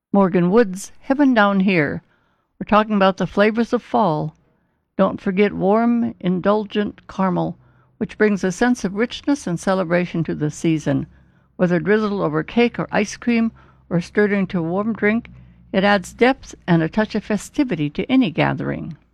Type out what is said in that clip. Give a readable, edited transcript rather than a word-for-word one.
Morgan Woods, Heaven Down Here. We're talking about the flavors of fall. Don't forget warm, indulgent caramel, which brings a sense of richness and celebration to the season. Whether drizzled over cake or ice cream or stirred into a warm drink, it adds depth and a touch of festivity to any gathering.